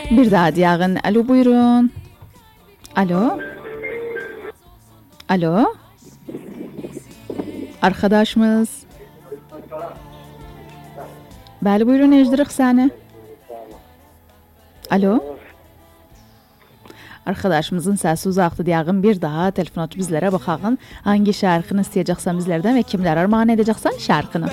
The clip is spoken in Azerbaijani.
Bir daha diyağın. Alo buyurun. Alo. Alo. Arkadaşımız. Bəli buyurun eşdirik səni. Alo. Arkadaşımızın səsi uzaqdır diyağın. Bir daha telefon açıb bizlərə baxağın. Hangi şarkını istəyəcəksən bizlərdən və kimlərə armağan edəcəksən şarkını.